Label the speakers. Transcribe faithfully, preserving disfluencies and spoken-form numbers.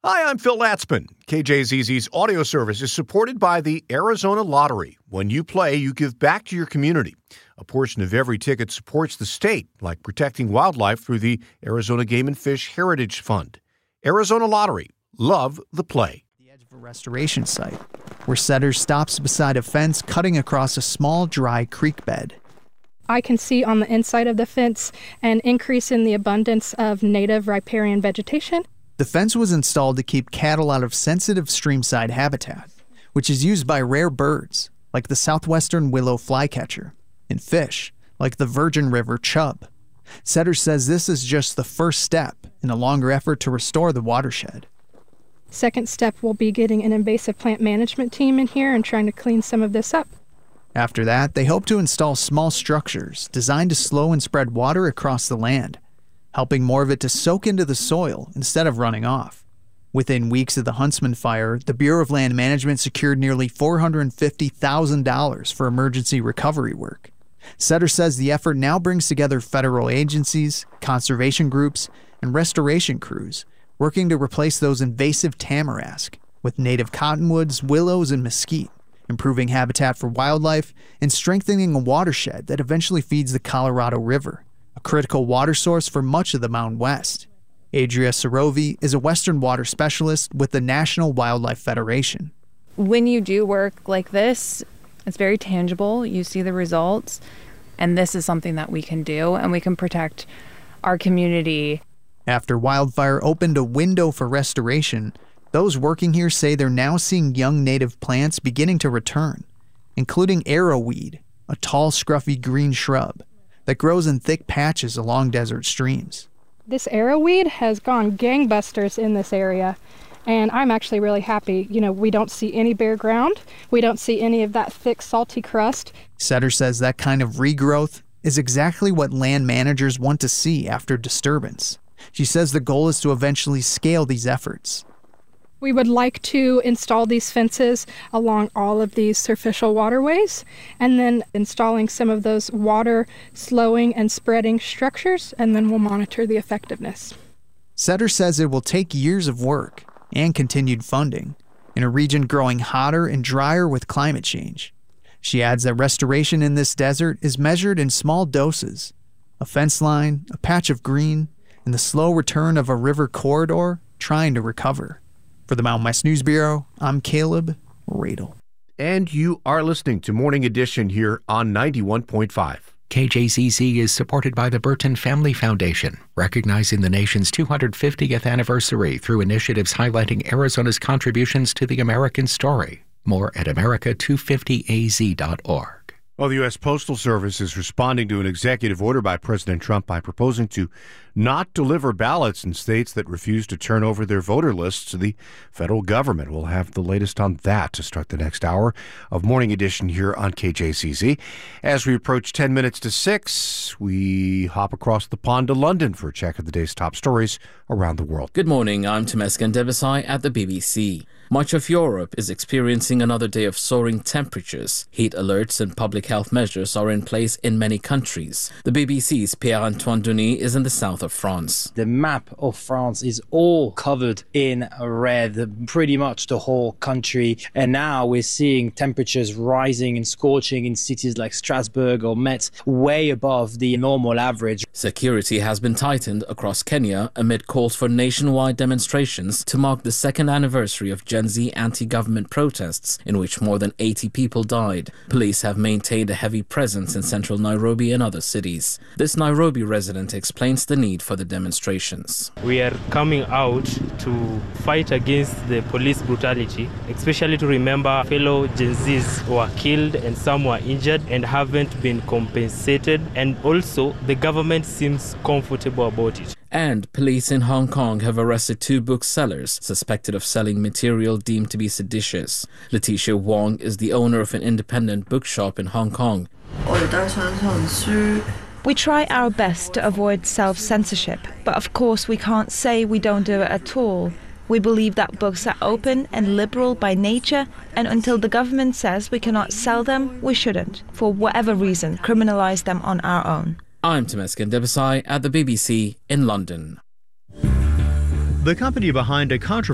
Speaker 1: Hi, I'm Phil Latzman. K J Z Z's audio service is supported by the Arizona Lottery. When you play, you give back to your community. A portion of every ticket supports the state, like protecting wildlife through the Arizona Game and Fish Heritage Fund. Arizona Lottery. Love the play.
Speaker 2: The edge of a restoration site, where Setter stops beside a fence cutting across a small, dry creek bed.
Speaker 3: I can see on the inside of the fence an increase in the abundance of native riparian vegetation.
Speaker 2: The fence was installed to keep cattle out of sensitive streamside habitat, which is used by rare birds, like the southwestern willow flycatcher, and fish, like the Virgin River chub. Setter says this is just the first step in a longer effort to restore the watershed.
Speaker 3: Second step will be getting an invasive plant management team in here and trying to clean some of this up.
Speaker 2: After that, they hope to install small structures designed to slow and spread water across the land, helping more of it to soak into the soil instead of running off. Within weeks of the Huntsman fire, the Bureau of Land Management secured nearly four hundred fifty thousand dollars for emergency recovery work. Setter says the effort now brings together federal agencies, conservation groups, and restoration crews working to replace those invasive tamarask with native cottonwoods, willows, and mesquite, improving habitat for wildlife and strengthening a watershed that eventually feeds the Colorado River, a critical water source for much of the Mountain West. Adria Sorovi is a Western water specialist with the National Wildlife Federation.
Speaker 4: When you do work like this, it's very tangible. You see the results, and this is something that we can do, and we can protect our community.
Speaker 2: After wildfire opened a window for restoration, those working here say they're now seeing young native plants beginning to return, including arrowweed, a tall, scruffy green shrub that grows in thick patches along desert streams.
Speaker 3: This arrowweed has gone gangbusters in this area, and I'm actually really happy. You know, we don't see any bare ground. We don't see any of that thick, salty crust.
Speaker 2: Setter says that kind of regrowth is exactly what land managers want to see after disturbance. She says the goal is to eventually scale these efforts.
Speaker 3: We would like to install these fences along all of these superficial waterways, and then installing some of those water slowing and spreading structures, and then we'll monitor the effectiveness.
Speaker 2: Setter says it will take years of work and continued funding in a region growing hotter and drier with climate change. She adds that restoration in this desert is measured in small doses. A fence line, a patch of green, and the slow return of a river corridor trying to recover. For the Mountain West News Bureau, I'm Caleb Radel.
Speaker 1: And you are listening to Morning Edition here on ninety-one point five.
Speaker 5: K J Z Z is supported by the Burton Family Foundation, recognizing the nation's two hundred fiftieth anniversary through initiatives highlighting Arizona's contributions to the American story. More at America two fifty A Z dot org.
Speaker 1: Well, the U S Postal Service is responding to an executive order by President Trump by proposing to not deliver ballots in states that refuse to turn over their voter lists to the federal government. We'll have the latest on that to start the next hour of Morning Edition here on K J C Z. As we approach ten minutes to six, we hop across the pond to London for a check of the day's top stories around the world.
Speaker 6: Good morning, I'm Temesgen Debesai at the B B C. Much of Europe is experiencing another day of soaring temperatures. Heat alerts and public health measures are in place in many countries. The B B C's Pierre-Antoine Denis is in the south of France.
Speaker 7: The map of France is all covered in red, pretty much the whole country. And now we're seeing temperatures rising and scorching in cities like Strasbourg or Metz, way above the normal average.
Speaker 6: Security has been tightened across Kenya amid calls for nationwide demonstrations to mark the second anniversary of Gen Z anti-government protests, in which more than eighty people died. Police have maintained a heavy presence in central Nairobi and other cities. This Nairobi resident explains the need for the demonstrations.
Speaker 8: We are coming out to fight against the police brutality, especially to remember fellow Gen Zs who were killed and some were injured and haven't been compensated. And also, the government seems comfortable about it.
Speaker 6: And police in Hong Kong have arrested two booksellers suspected of selling material deemed to be seditious. Letitia Wong is the owner of an independent bookshop in Hong Kong.
Speaker 9: We try our best to avoid self-censorship, but of course we can't say we don't do it at all. We believe that books are open and liberal by nature, and until the government says we cannot sell them, we shouldn't, for whatever reason, criminalize them on our own.
Speaker 6: I'm Temesgen Debesai at the B B C in London.
Speaker 10: The company behind a controversial